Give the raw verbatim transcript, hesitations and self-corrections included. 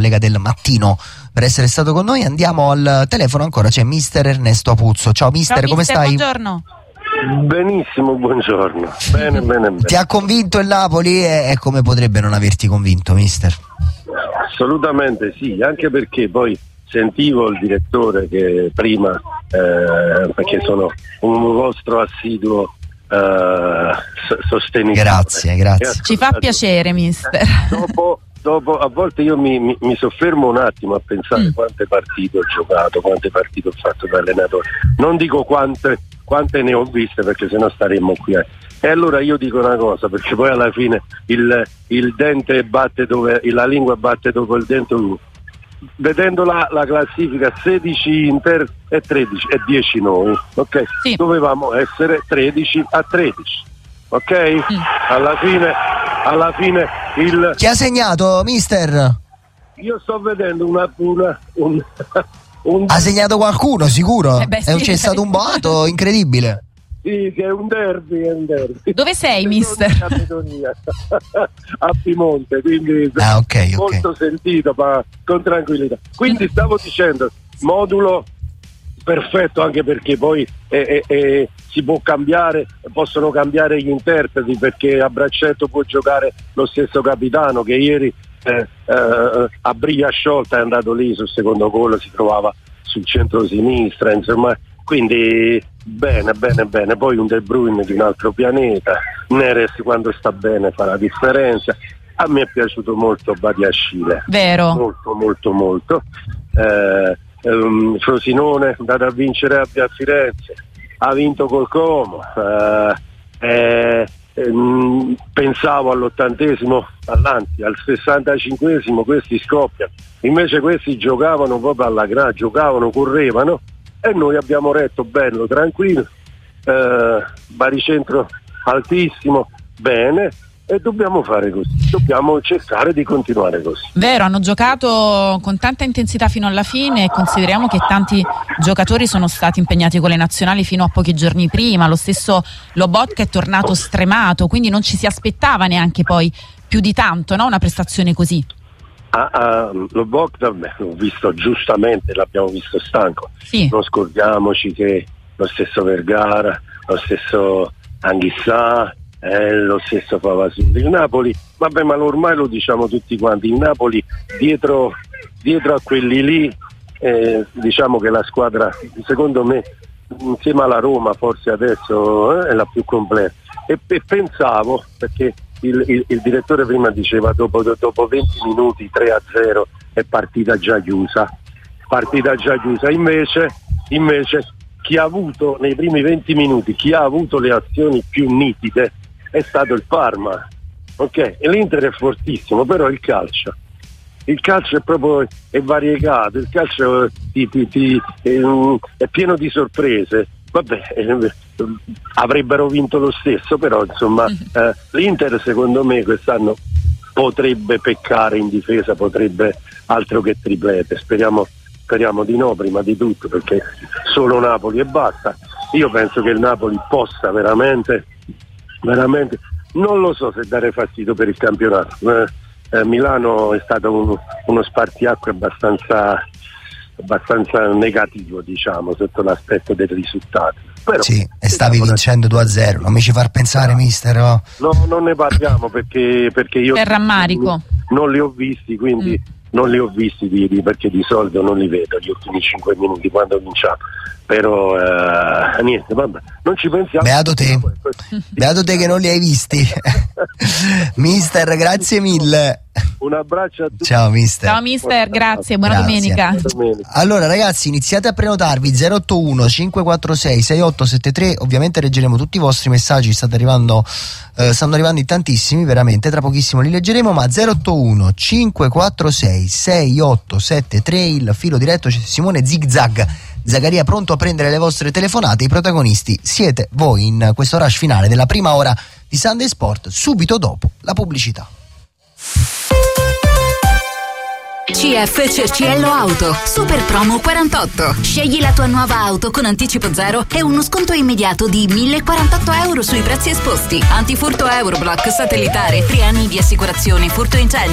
Lega del Mattino, per essere stato con noi. Andiamo al telefono, ancora c'è mister Ernesto Apuzzo. Ciao mister, Ciao, come mister, stai? Buongiorno. Benissimo, buongiorno. Bene, bene, bene. Ti ha convinto il Napoli e, e come potrebbe non averti convinto, mister? Assolutamente sì, anche perché poi sentivo il direttore che prima, eh, perché sono un vostro assiduo eh, sostenitore. Grazie, grazie. Ci fa piacere, mister. Dopo, dopo a volte io mi, mi, mi soffermo un attimo a pensare mm. quante partite ho giocato, quante partite ho fatto da allenatore. Non dico quante, quante ne ho viste, perché sennò staremmo qui. Eh. E allora io dico una cosa, perché poi alla fine il, il dente batte dove, la lingua batte dopo il dente. Vedendo la, la classifica, sedici Inter e tredici e dieci noi, ok? Sì. Dovevamo essere tredici a tredici, ok? Mm. Alla fine, alla fine il... Chi ha segnato, mister? Io sto vedendo una... una un, un... Ha segnato qualcuno, sicuro? Eh beh, sì. C'è stato un boato incredibile. Sì, che è un derby, è un derby. Dove sei, mister? A Piemonte, quindi ah, okay, molto okay. sentito, ma con tranquillità. Quindi stavo dicendo, modulo perfetto, anche perché poi eh, eh, si può cambiare, possono cambiare gli interpreti, perché a braccetto può giocare lo stesso capitano che ieri eh, eh, a briglia sciolta è andato lì sul secondo gol, si trovava sul centro-sinistra, insomma. Quindi bene, bene, bene. Poi un De Bruyne di un altro pianeta. Neres quando sta bene fa la differenza. A me è piaciuto molto Badiashile. Vero. Molto, molto, molto. Eh, um, Frosinone è andato a vincere a Firenze. Ha vinto col Como. Eh, eh, ehm, pensavo all'ottantesimo, all'anzi, al sessantacinquesimo questi scoppiano. Invece questi giocavano proprio alla grande, giocavano, correvano. E noi abbiamo retto bello, tranquillo, eh, baricentro altissimo, bene, e dobbiamo fare così, dobbiamo cercare di continuare così. Vero, hanno giocato con tanta intensità fino alla fine, e consideriamo che tanti giocatori sono stati impegnati con le nazionali fino a pochi giorni prima, lo stesso Lobotka è tornato stremato, quindi non ci si aspettava neanche poi più di tanto, no? Una prestazione così. Ah, ah, lo Bogdan, l'ho visto giustamente, l'abbiamo visto stanco. Sì. Non scordiamoci che lo stesso Vergara, lo stesso Anghissà, eh, lo stesso Pavasini. Il Napoli, vabbè, ma ormai lo diciamo tutti quanti, il Napoli dietro, dietro a quelli lì, eh, diciamo che la squadra, secondo me, insieme alla Roma forse adesso eh, è la più completa. E, e pensavo, perché Il, il, il direttore prima diceva dopo, dopo venti minuti tre a zero è partita già chiusa, partita già chiusa, invece, invece chi ha avuto nei primi venti minuti, chi ha avuto le azioni più nitide è stato il Parma, ok? E l'Inter è fortissimo, però il calcio, il calcio è proprio è variegato, il calcio ti, ti, ti, è, è pieno di sorprese. Vabbè, eh, avrebbero vinto lo stesso, però insomma eh, l'Inter secondo me quest'anno potrebbe peccare in difesa, potrebbe altro che triplete, speriamo, speriamo di no prima di tutto, perché solo Napoli e basta. Io penso che il Napoli possa veramente, veramente, non lo so se dare fastidio per il campionato. Eh, eh, Milano è stato un, uno spartiacque abbastanza abbastanza negativo, diciamo, sotto l'aspetto dei risultati. Però, sì, e stavi vincendo due a zero, non mi ci far pensare, mister. Oh. No, non ne parliamo perché, perché io per rammarico non li ho visti, quindi mm. non li ho visti di, di, perché di solito non li vedo gli ultimi cinque minuti quando vinciamo. Però eh, niente, vabbè, non ci pensiamo. Beato te, beato te che non li hai visti. Mister, grazie mille. Un abbraccio a tutti. Ciao mister. Ciao mister, grazie, buona grazie. domenica. domenica. Allora ragazzi, iniziate a prenotarvi zero otto uno cinque quattro sei sei otto sette tre. Ovviamente leggeremo tutti i vostri messaggi, state arrivando, eh, stanno arrivando in tantissimi, veramente, tra pochissimo li leggeremo, ma zero otto uno cinque quattro sei sei otto sette tre, il filo diretto, c'è Simone Zigzag Zagaria pronto a prendere le vostre telefonate. I protagonisti siete voi in questo rush finale della prima ora di Sunday Sport, subito dopo la pubblicità. C F Cerciello Auto, super promo quarantotto. Scegli la tua nuova auto con anticipo zero e uno sconto immediato di mille quarantotto euro sui prezzi esposti. Antifurto Euroblock satellitare, tre anni di assicurazione, furto incendio.